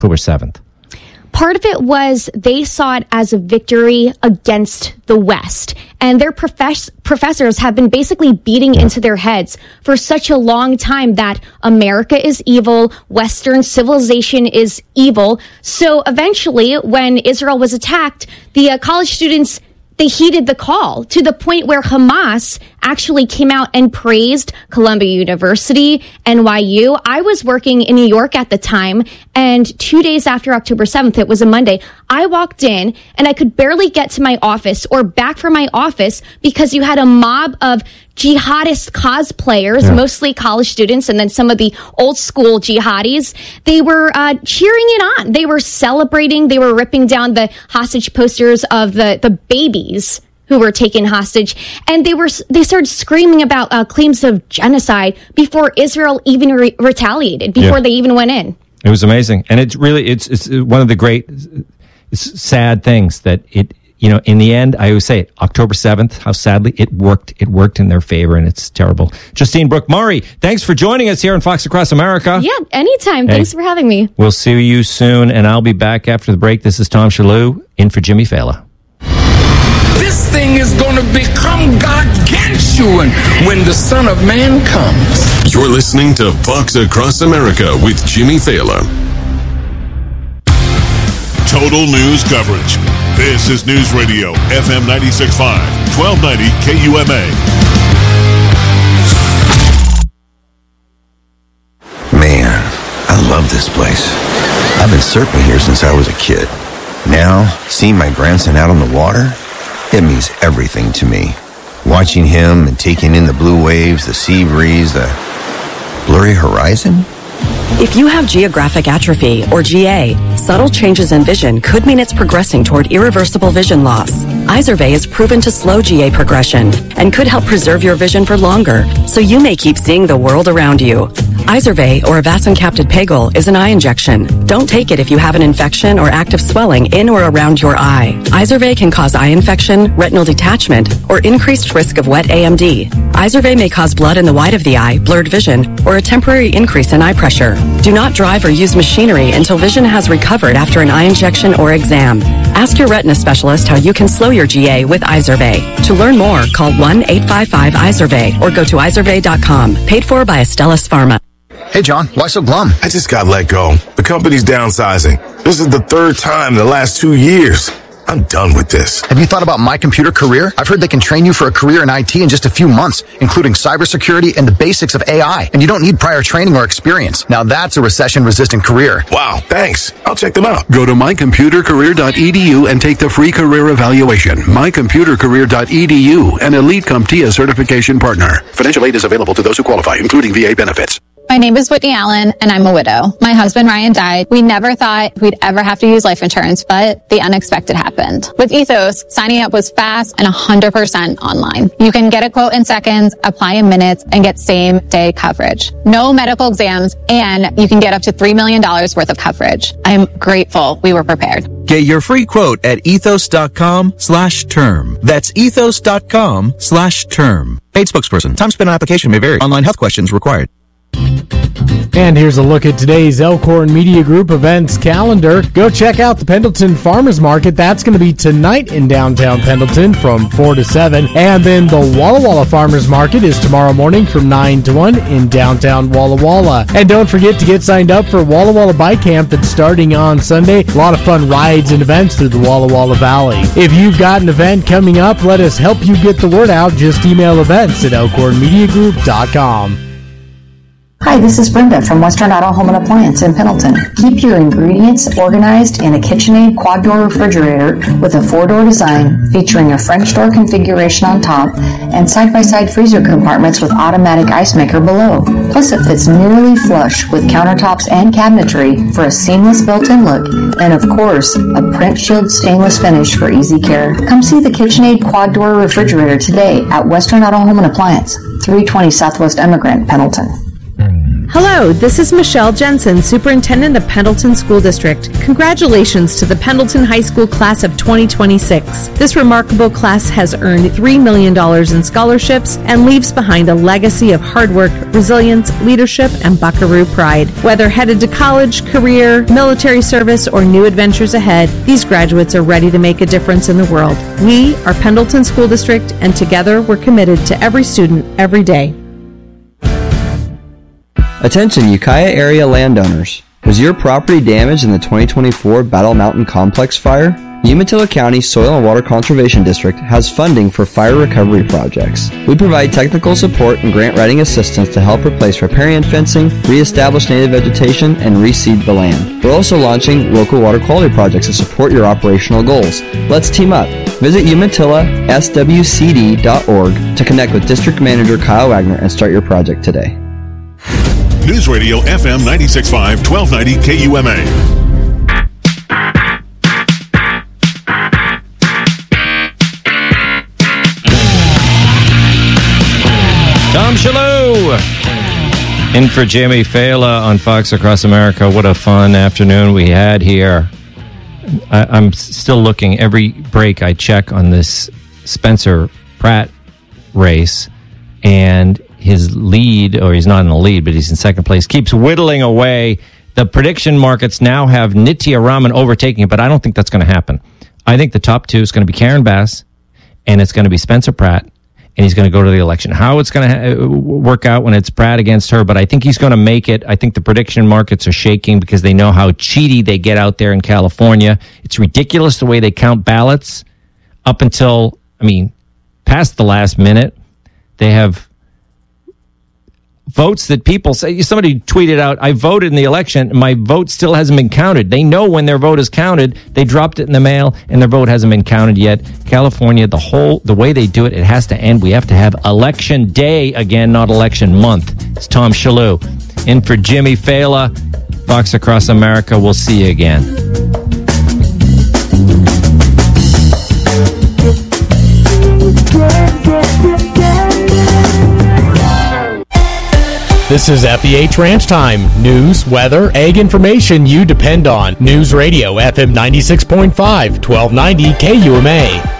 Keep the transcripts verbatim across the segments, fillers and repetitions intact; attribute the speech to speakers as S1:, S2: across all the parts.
S1: October seventh?
S2: Part of it was they saw it as a victory against the West. And their profess- professors have been basically beating into their heads for such a long time that America is evil, Western civilization is evil. So eventually, when Israel was attacked, the uh, college students, they heeded the call to the point where Hamas actually came out and praised Columbia University, N Y U. I was working in New York at the time, and two days after October seventh, it was a Monday, I walked in and I could barely get to my office or back from my office because you had a mob of jihadist cosplayers, yeah. mostly college students, and then some of the old school jihadis. They were uh, cheering it on. They were celebrating. They were ripping down the hostage posters of the, the babies who were taken hostage, and they were they started screaming about uh, claims of genocide before Israel even re- retaliated, before yeah. they even went in.
S1: It was amazing, and it's really it's it's one of the great it's sad things that it you know in the end I always say it, October seventh, how sadly it worked it worked in their favor, and it's terrible. Justine Brooke Murray, thanks for joining us here on Fox Across America.
S2: Yeah, anytime. Hey, thanks for having me.
S1: We'll see you soon, and I'll be back after the break. This is Tom Shalhoub in for Jimmy Fallon.
S3: This thing is going to become gargantuan when the Son of Man comes.
S4: You're listening to Fox Across America with Jimmy Fallon.
S5: Total news coverage. This is News Radio, F M ninety-six point five, twelve ninety K U M A.
S6: Man, I love this place. I've been surfing here since I was a kid. Now, seeing my grandson out on the water, it means everything to me. Watching him and taking in the blue waves, the sea breeze, the blurry horizon.
S7: If you have geographic atrophy, or G A, subtle changes in vision could mean it's progressing toward irreversible vision loss. Izervay is proven to slow G A progression and could help preserve your vision for longer, so you may keep seeing the world around you. Izervay, or avacincaptad pegol, is an eye injection. Don't take it if you have an infection or active swelling in or around your eye. Izervay can cause eye infection, retinal detachment, or increased risk of wet A M D. Izervay may cause blood in the white of the eye, blurred vision, or a temporary increase in eye pressure. Do not drive or use machinery until vision has recovered after an eye injection or exam. Ask your retina specialist how you can slow your G A with Izervay. To learn more, call one eight five five Izervay or go to izervay dot com. Paid for by Astellas Pharma.
S8: Hey, John, why so glum?
S9: I just got let go. The company's downsizing. This is the third time in the last two years. I'm done with this.
S8: Have you thought about My Computer Career? I've heard they can train you for a career in I T in just a few months, including cybersecurity and the basics of A I. And you don't need prior training or experience. Now that's a recession-resistant career.
S9: Wow, thanks. I'll check them out.
S10: Go to my computer career dot e d u and take the free career evaluation. my computer career dot e d u, an Elite CompTIA certification partner. Financial aid is available to those who qualify, including V A benefits.
S11: My name is Whitney Allen, and I'm a widow. My husband, Ryan, died. We never thought we'd ever have to use life insurance, but the unexpected happened. With Ethos, signing up was fast and one hundred percent online. You can get a quote in seconds, apply in minutes, and get same-day coverage. No medical exams, and you can get up to three million dollars worth of coverage. I'm grateful we were prepared.
S12: Get your free quote at ethos dot com slash term. That's ethos dot com slash term. Paid spokesperson. Time spent on application may vary. Online health questions required.
S13: And here's a look at today's Elkhorn Media Group events calendar. Go check out the Pendleton Farmers Market. That's going to be tonight in downtown Pendleton from four to seven. And then the Walla Walla Farmers Market is tomorrow morning from nine to one in downtown Walla Walla. And don't forget to get signed up for Walla Walla Bike Camp that's starting on Sunday. A lot of fun rides and events through the Walla Walla Valley. If you've got an event coming up, let us help you get the word out. Just email events at elkhorn media group dot com.
S14: Hi, this is Brenda from Western Auto Home and Appliance in Pendleton. Keep your ingredients organized in a KitchenAid quad-door refrigerator with a four-door design featuring a French door configuration on top and side-by-side freezer compartments with automatic ice maker below. Plus, it fits nearly flush with countertops and cabinetry for a seamless built-in look and, of course, a print shield stainless finish for easy care. Come see the KitchenAid quad-door refrigerator today at Western Auto Home and Appliance, three twenty Southwest Emigrant, Pendleton.
S15: Hello, this is Michelle Jensen, Superintendent of Pendleton School District. Congratulations to the Pendleton High School class of twenty twenty-six. This remarkable class has earned three million dollars in scholarships and leaves behind a legacy of hard work, resilience, leadership, and Buckaroo pride. Whether headed to college, career, military service, or new adventures ahead, these graduates are ready to make a difference in the world. We are Pendleton School District, and together we're committed to every student, every day.
S16: Attention Ukiah area landowners. Was your property damaged in the twenty twenty-four Battle Mountain Complex fire? Umatilla County Soil and Water Conservation District has funding for fire recovery projects. We provide technical support and grant writing assistance to help replace riparian fencing, reestablish native vegetation, and reseed the land. We're also launching local water quality projects to support your operational goals. Let's team up. Visit umatilla s w c d dot org to connect with District Manager Kyle Wagner and start your project today.
S5: News Radio F M ninety-six point five, twelve ninety K U M A.
S1: Tom Shalhoub in for Jimmy Fela on Fox Across America. What a fun afternoon we had here. I, I'm still looking. Every break I check on this Spencer Pratt race, and his lead, or he's not in the lead, but he's in second place, keeps whittling away. The prediction markets now have Nitya Raman overtaking it, but I don't think that's going to happen. I think the top two is going to be Karen Bass, and it's going to be Spencer Pratt, and he's going to go to the election. How it's going to ha- work out when it's Pratt against her, but I think he's going to make it. I think the prediction markets are shaking because they know how cheaty they get out there in California. It's ridiculous the way they count ballots up until, I mean, past the last minute. They have votes that people say. Somebody tweeted out, I voted in the election, and my vote still hasn't been counted. They know when their vote is counted. They dropped it in the mail, and their vote hasn't been counted yet. California, the whole, the way they do it, it has to end. We have to have election day again, not election month. It's Tom Shalhoub in for Jimmy Fela. Fox Across America. We'll see you again.
S13: This is F E H Ranch Time. News, weather, ag information you depend on. News Radio F M ninety-six point five, twelve ninety K U M A.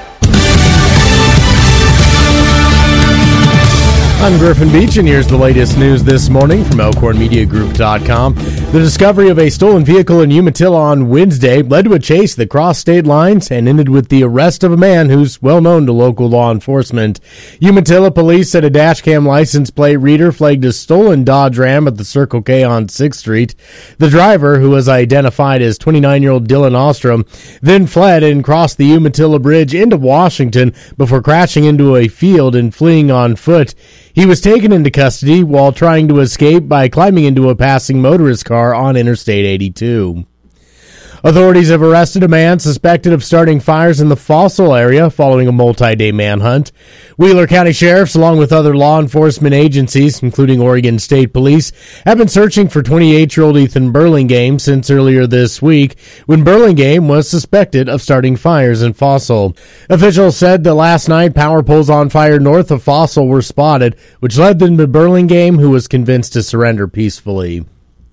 S13: I'm Griffin Beach, and here's the latest news this morning from elkhorn media group dot com. The discovery of a stolen vehicle in Umatilla on Wednesday led to a chase that crossed state lines and ended with the arrest of a man who's well known to local law enforcement. Umatilla police said a dashcam license plate reader flagged a stolen Dodge Ram at the Circle K on sixth street. The driver, who was identified as twenty-nine-year-old Dylan Ostrom, then fled and crossed the Umatilla Bridge into Washington before crashing into a field and fleeing on foot. He was taken into custody while trying to escape by climbing into a passing motorist car on Interstate eighty-two. Authorities have arrested a man suspected of starting fires in the Fossil area following a multi-day manhunt. Wheeler County Sheriffs, along with other law enforcement agencies, including Oregon State Police, have been searching for twenty-eight-year-old Ethan Burlingame since earlier this week, when Burlingame was suspected of starting fires in Fossil. Officials said that last night power poles on fire north of Fossil were spotted, which led them to Burlingame, who was convinced to surrender peacefully.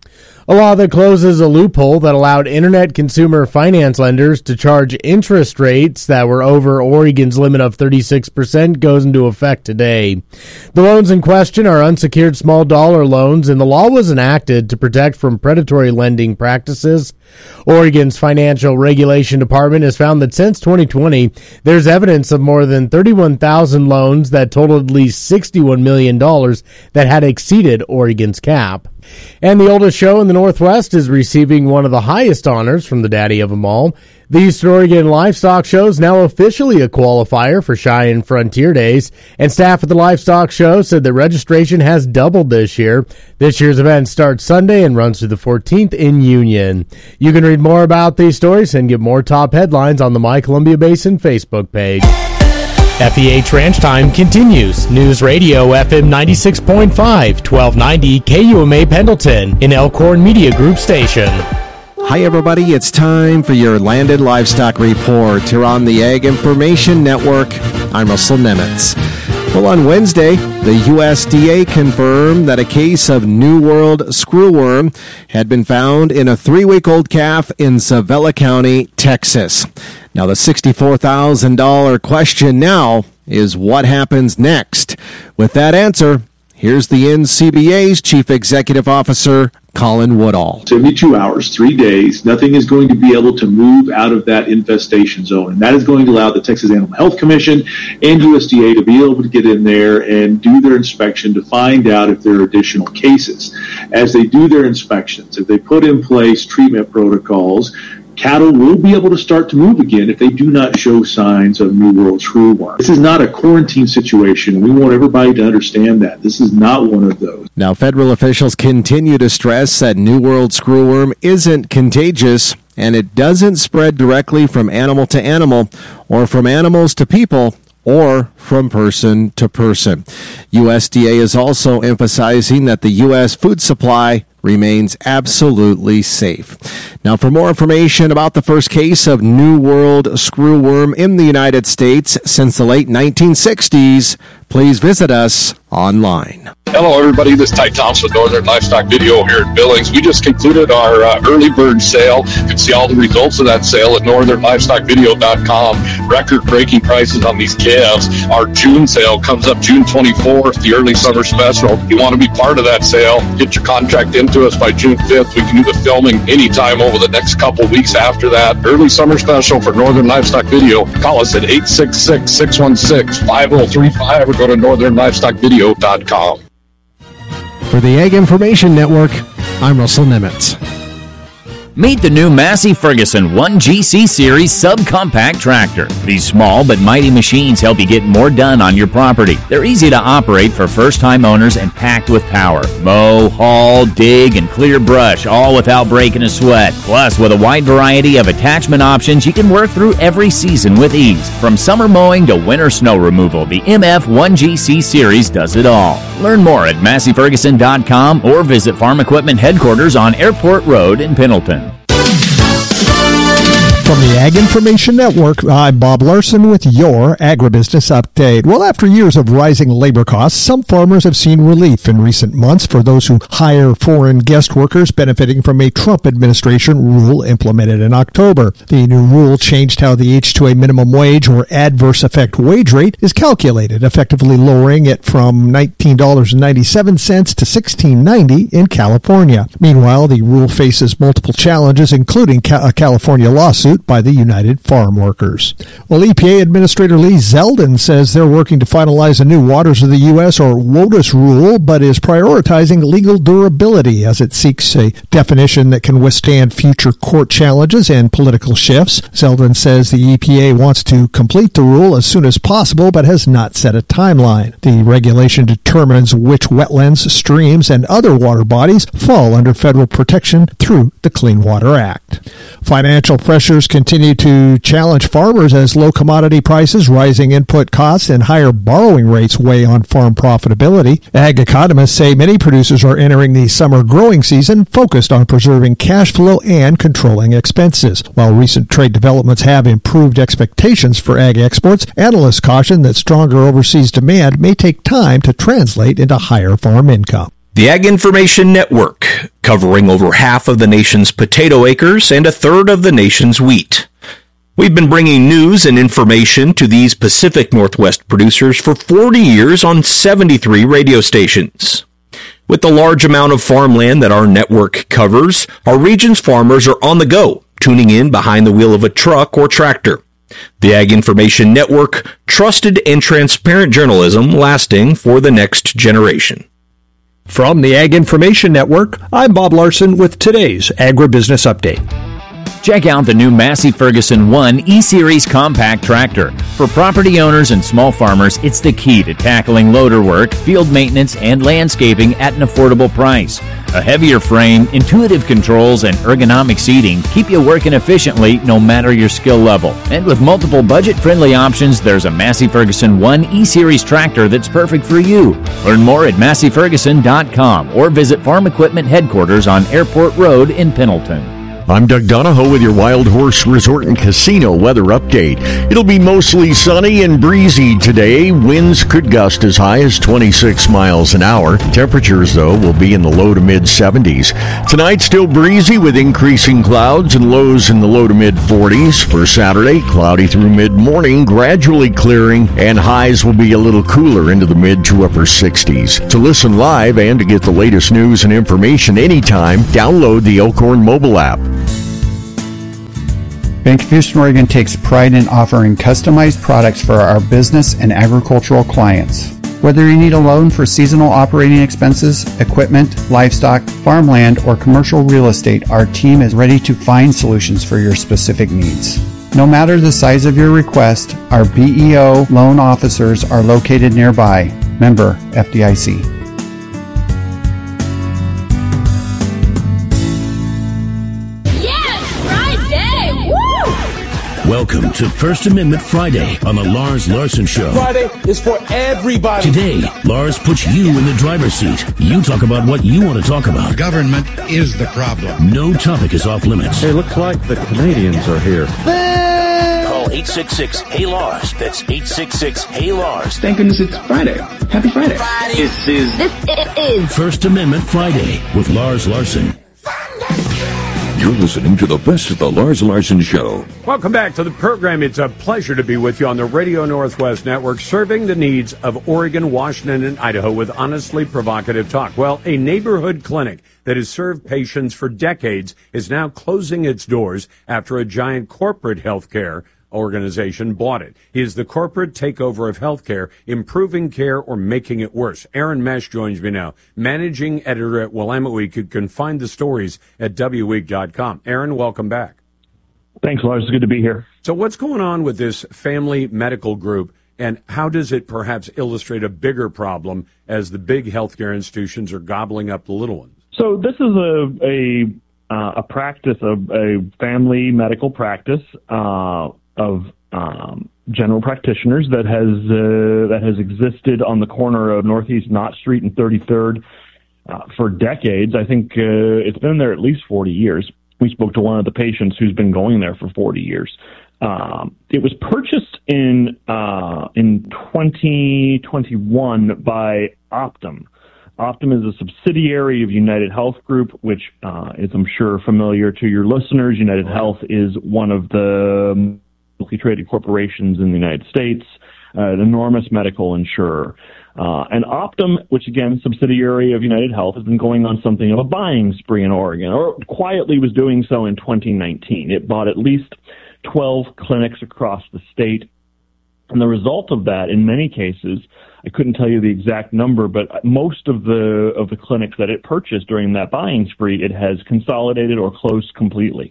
S13: A law that closes a loophole that allowed internet consumer finance lenders to charge interest rates that were over Oregon's limit of thirty-six percent goes into effect today. The loans in question are unsecured small dollar loans, and the law was enacted to protect from predatory lending practices. Oregon's Financial Regulation Department has found that since twenty twenty, there's evidence of more than thirty-one thousand loans that totaled at least sixty-one million dollars that had exceeded Oregon's cap. And the oldest show in the Northwest is receiving one of the highest honors from the daddy of them all. The Eastern Oregon Livestock Show is now officially a qualifier for Cheyenne Frontier Days, and staff at the Livestock Show said that registration has doubled this year. This year's event starts Sunday and runs through the fourteenth in Union. You can read more about these stories and get more top headlines on the My Columbia Basin Facebook page. F E H Ranch Time continues. News Radio F M ninety-six point five, twelve ninety K U M A Pendleton, an Elkhorn Media Group station.
S17: Hi everybody, it's time for your Landed Livestock Report here on the Ag Information Network. I'm Russell Nemitz. Well, on Wednesday, the U S D A confirmed that a case of New World screwworm had been found in a three-week-old calf in Zavella County, Texas. Now, the sixty-four thousand dollars question now is what happens next? With that answer, here's the N C B A's Chief Executive Officer, Colin Woodall.
S18: seventy-two hours, three days, nothing is going to be able to move out of that infestation zone. And that is going to allow the Texas Animal Health Commission and U S D A to be able to get in there and do their inspection to find out if there are additional cases. As they do their inspections, if they put in place treatment protocols, cattle will be able to start to move again if they do not show signs of New World screwworm. This is not a quarantine situation. We want everybody to understand that. This is not one of those.
S17: Now, federal officials continue to stress that New World screwworm isn't contagious and it doesn't spread directly from animal to animal or from animals to people or from person to person. U S D A is also emphasizing that the U S food supply remains absolutely safe. Now, for more information about the first case of New World screwworm in the United States since the late nineteen sixties, please visit us online.
S19: Hello, everybody. This is Ty Thompson with Northern Livestock Video here in Billings. We just concluded our uh, early bird sale. You can see all the results of that sale at northern livestock video dot com. Record-breaking prices on these calves. Our June sale comes up June twenty-fourth, the early summer special. If you want to be part of that sale, get your contract into us by June fifth. We can do the filming anytime over the next couple weeks after that. Early summer special for Northern Livestock Video. Call us at eight six six, six one six, five oh three five or go to northern livestock video dot com.
S17: For the Ag Information Network, I'm Russell Nemitz.
S20: Meet the new Massey Ferguson one G C Series subcompact tractor. These small but mighty machines help you get more done on your property. They're easy to operate for first-time owners and packed with power. Mow, haul, dig, and clear brush, all without breaking a sweat. Plus, with a wide variety of attachment options, you can work through every season with ease. From summer mowing to winter snow removal, the M F one G C Series does it all. Learn more at massey ferguson dot com or visit Farm Equipment Headquarters on Airport Road in Pendleton.
S21: From the Ag Information Network, I'm Bob Larson with your Agribusiness Update. Well, after years of rising labor costs, some farmers have seen relief in recent months for those who hire foreign guest workers benefiting from a Trump administration rule implemented in October. The new rule changed how the H two A minimum wage or adverse effect wage rate is calculated, effectively lowering it from nineteen dollars and ninety-seven cents to sixteen ninety in California. Meanwhile, the rule faces multiple challenges, including a California lawsuit by the United Farm Workers. Well, E P A Administrator Lee Zeldin says they're working to finalize a new Waters of the U S or WOTUS rule, but is prioritizing legal durability as it seeks a definition that can withstand future court challenges and political shifts. Zeldin says the E P A wants to complete the rule as soon as possible, but has not set a timeline. The regulation determines which wetlands, streams, and other water bodies fall under federal protection through the Clean Water Act. Financial pressures continue to challenge farmers as low commodity prices, rising input costs, and higher borrowing rates weigh on farm profitability. Ag economists say many producers are entering the summer growing season focused on preserving cash flow and controlling expenses. While recent trade developments have improved expectations for ag exports, analysts caution that stronger overseas demand may take time to translate into higher farm income.
S22: The Ag Information Network, covering over half of the nation's potato acres and a third of the nation's wheat. We've been bringing news and information to these Pacific Northwest producers for forty years on seventy-three radio stations. With the large amount of farmland that our network covers, our region's farmers are on the go, tuning in behind the wheel of a truck or tractor. The Ag Information Network, trusted and transparent journalism lasting for the next generation.
S21: From the Ag Information Network, I'm Bob Larson with today's Agribusiness Update.
S20: Check out the new Massey Ferguson one E-Series compact tractor. For property owners and small farmers, it's the key to tackling loader work, field maintenance, and landscaping at an affordable price. A heavier frame, intuitive controls, and ergonomic seating keep you working efficiently no matter your skill level. And with multiple budget-friendly options, there's a Massey Ferguson one E-Series tractor that's perfect for you. Learn more at massey ferguson dot com or visit Farm Equipment Headquarters on Airport Road in Pendleton.
S2: I'm Doug Donahoe with your Wild Horse Resort and Casino weather update. It'll be mostly sunny and breezy today. Winds could gust as high as twenty-six miles an hour. Temperatures, though, will be in the low to mid seventies. Tonight, still breezy with increasing clouds and lows in the low to mid forties. For Saturday, cloudy through mid-morning, gradually clearing, and highs will be a little cooler into the mid to upper sixties. To listen live and to get the latest news and information anytime, download the Elkhorn mobile app.
S3: Bank of Houston, Oregon takes pride in offering customized products for our business and agricultural clients. Whether you need a loan for seasonal operating expenses, equipment, livestock, farmland, or commercial real estate, our team is ready to find solutions for your specific needs. No matter the size of your request, our B E O loan officers are located nearby. Member F D I C.
S23: Welcome to First Amendment Friday on the Lars Larson Show.
S24: Friday is for everybody.
S23: Today, Lars puts you in the driver's seat. You talk about what you want to talk about.
S25: Government is the problem.
S23: No topic is off limits.
S26: Hey, looks like the Canadians are here.
S23: Call eight six six, H E Y, Lars. That's eight six six, H E Y, Lars.
S24: Thank goodness it's Friday. Happy Friday.
S23: Friday. This is, this is First Amendment Friday with Lars Larson.
S27: You're listening to the best of the Lars Larson Show.
S28: Welcome back to the program. It's a pleasure to be with you on the Radio Northwest Network, serving the needs of Oregon, Washington, and Idaho with honestly provocative talk. Well, a neighborhood clinic that has served patients for decades is now closing its doors after a giant corporate health care organization bought it. Is the corporate takeover of healthcare improving care or making it worse? Aaron Mesh joins me now, managing editor at Willamette Week. You can find the stories at W week dot com. Aaron, welcome back.
S29: Thanks, Lars. It's good to be here.
S28: So what's going on with this family medical group, and how does it perhaps illustrate a bigger problem as the big healthcare institutions are gobbling up the little ones?
S29: So this is a a, uh, a practice, of a family medical practice, uh, of um, general practitioners that has uh, that has existed on the corner of Northeast Knott Street and thirty-third uh, for decades. I think uh, it's been there at least forty years. We spoke to one of the patients who's been going there for forty years. Um, it was purchased in uh, in twenty twenty-one by Optum. Optum is a subsidiary of United Health Group, which uh, is, I'm sure, familiar to your listeners. United Health is one of the publicly traded corporations in the United States, uh, an enormous medical insurer. Uh, and Optum, which again, subsidiary of United Health, has been going on something of a buying spree in Oregon, or quietly was doing so in twenty nineteen. It bought at least twelve clinics across the state. And the result of that, in many cases, I couldn't tell you the exact number, but most of the of the clinics that it purchased during that buying spree, it has consolidated or closed completely.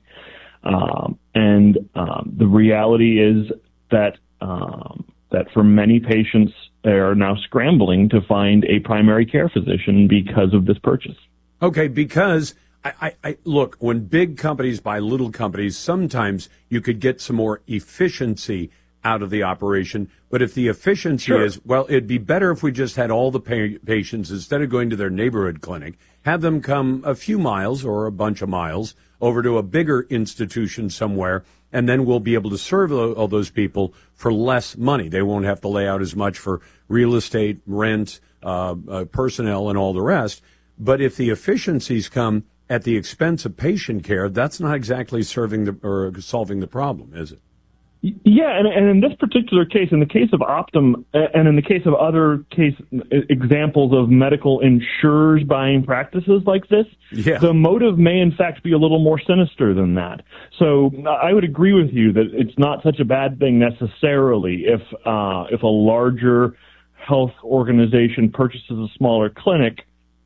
S29: Um, and um, the reality is that um, that for many patients, they are now scrambling to find a primary care physician because of this purchase.
S28: Okay, because I, I, I look, when big companies buy little companies, sometimes you could get some more efficiency out of the operation. But if the efficiency sure. is, well, it'd be better if we just had all the pa- patients, instead of going to their neighborhood clinic, have them come a few miles or a bunch of miles over to a bigger institution somewhere, and then we'll be able to serve all those people for less money. They won't have to lay out as much for real estate, rent, uh, uh, personnel, and all the rest. But if the efficiencies come at the expense of patient care, that's not exactly serving the or solving the problem, is it?
S29: Yeah, and, and in this particular case, in the case of Optum, and in the case of other case examples of medical insurers buying practices like this,
S28: yeah.
S29: the motive may in fact be a little more sinister than that. So I would agree with you that it's not such a bad thing necessarily if uh, if a larger health organization purchases a smaller clinic.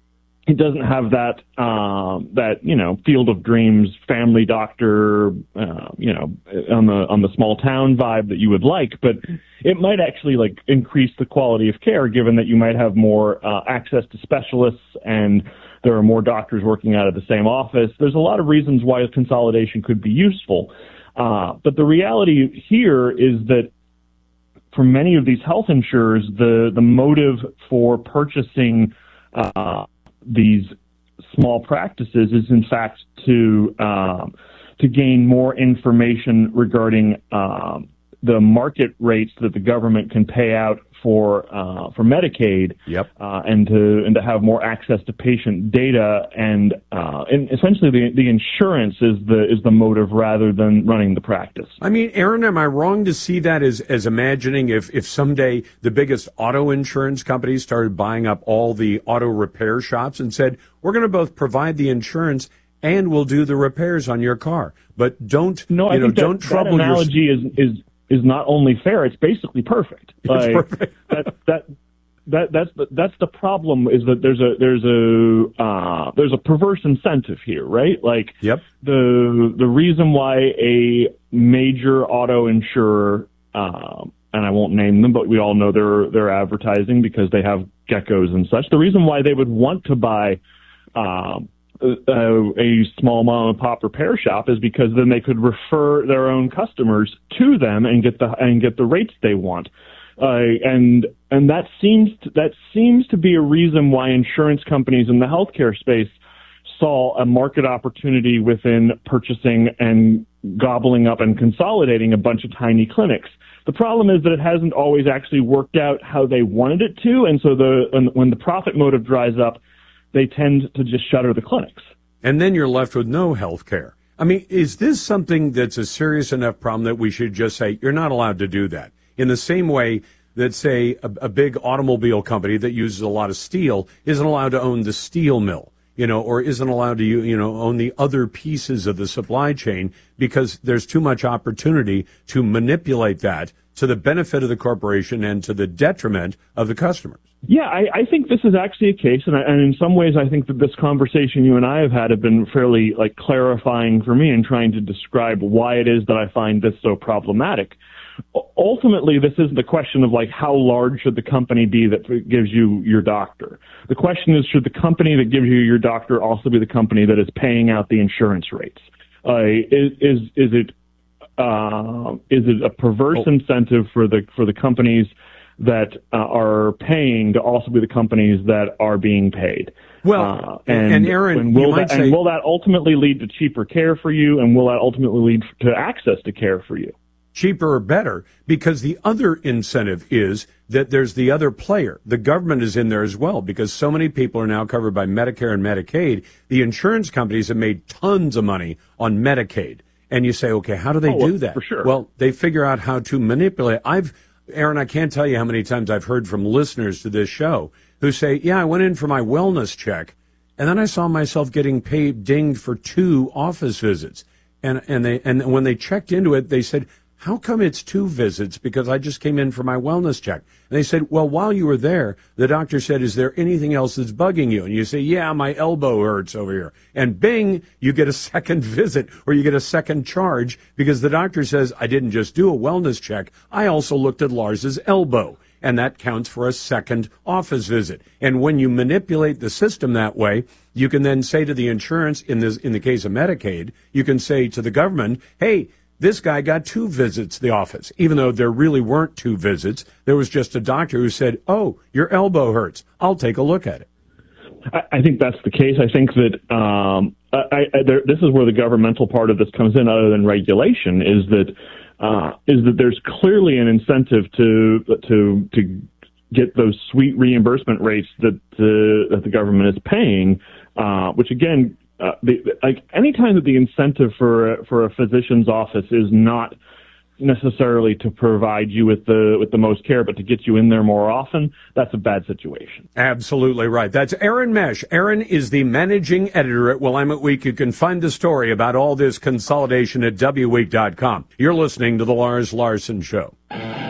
S29: It doesn't have that, uh, that, you know, field of dreams, family doctor, uh, you know, on the, on the small town vibe that you would like, but it might actually like increase the quality of care given that you might have more, uh, access to specialists and there are more doctors working out of the same office. There's a lot of reasons why consolidation could be useful. Uh, but the reality here is that for many of these health insurers, the, the motive for purchasing, uh, these small practices is in fact to um, to gain more information regarding um, the market rates that the government can pay out for uh, for Medicaid,
S28: yep.
S29: uh, and to and to have more access to patient data, and uh, and essentially the the insurance is the is the motive rather than running the practice.
S28: I mean, Aaron, am I wrong to see that as as imagining if if someday the biggest auto insurance companies started buying up all the auto repair shops and said, we're going to both provide the insurance and we'll do the repairs on your car, but don't
S29: no,
S28: you
S29: I
S28: know
S29: think that,
S28: don't trouble
S29: that analogy
S28: your...
S29: is is. is not only fair, it's basically perfect.
S28: It's
S29: like,
S28: perfect.
S29: that that that that's the, that's the problem, is that there's a there's a uh, there's a perverse incentive here, right? Like
S28: yep.
S29: the the reason why a major auto insurer, uh, and I won't name them, but we all know they're they're advertising because they have geckos and such. The reason why they would want to buy um, Uh, a small mom and pop repair shop is because then they could refer their own customers to them and get the and get the rates they want, uh, and and that seems to, that seems to be a reason why insurance companies in the healthcare space saw a market opportunity within purchasing and gobbling up and consolidating a bunch of tiny clinics. The problem is that it hasn't always actually worked out how they wanted it to, and so the when, when the profit motive dries up, they tend to just shutter the clinics.
S28: And then you're left with no health care. I mean, is this something that's a serious enough problem that we should just say, you're not allowed to do that? In the same way that, say, a, a big automobile company that uses a lot of steel isn't allowed to own the steel mill, you know, or isn't allowed to, you know, own the other pieces of the supply chain because there's too much opportunity to manipulate that to the benefit of the corporation and to the detriment of the customers.
S29: Yeah, I, I think this is actually a case, and, I, and in some ways I think that this conversation you and I have had have been fairly like clarifying for me in trying to describe why it is that I find this so problematic. Ultimately, this isn't the question of like how large should the company be that gives you your doctor. The question is, should the company that gives you your doctor also be the company that is paying out the insurance rates? Uh, is, is is it uh, is it a perverse oh. incentive for the for the companies that uh, are paying to also be the companies that are being paid?
S28: Well,
S29: uh,
S28: and, and Aaron,
S29: and will,
S28: you might
S29: that,
S28: say,
S29: and will that ultimately lead to cheaper care for you, and will that ultimately lead to access to care for you?
S28: Cheaper or better, because the other incentive is that there's the other player. The government is in there as well, because so many people are now covered by Medicare and Medicaid. The insurance companies have made tons of money on Medicaid. And you say, okay, how do they
S29: oh,
S28: do that?
S29: For sure.
S28: Well, they figure out how to manipulate. I've Aaron, I can't tell you how many times I've heard from listeners to this show who say, yeah, I went in for my wellness check, and then I saw myself getting paid, dinged for two office visits. And and they and when they checked into it, they said, how come it's two visits? Because I just came in for my wellness check. And they said, well, while you were there, the doctor said, is there anything else that's bugging you? And you say, yeah, my elbow hurts over here. And bing, you get a second visit or you get a second charge because the doctor says, I didn't just do a wellness check. I also looked at Lars's elbow. And that counts for a second office visit. And when you manipulate the system that way, you can then say to the insurance, in this, in the case of Medicaid, you can say to the government, hey, this guy got two visits to the office, even though there really weren't two visits. There was just a doctor who said, oh, your elbow hurts. I'll take a look at it.
S29: I, I think that's the case. I think that um, I, I, there, this is where the governmental part of this comes in, other than regulation, is that uh, is that there's clearly an incentive to to to get those sweet reimbursement rates that uh, that the government is paying, uh, which again. Uh, the, like anytime that the incentive for a, for a physician's office is not necessarily to provide you with the with the most care, but to get you in there more often, that's a bad situation.
S28: Absolutely right. That's Aaron Mesh. Aaron is the managing editor at Willamette Week. You can find the story about all this consolidation at W week dot com. You're listening to the Lars Larson Show.